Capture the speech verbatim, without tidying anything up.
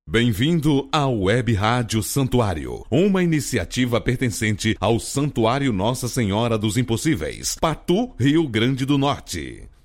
Bem-vindo ao Web Rádio Santuário, uma iniciativa pertencente ao Santuário Nossa Senhora dos Impossíveis, Patu, Rio Grande do Norte.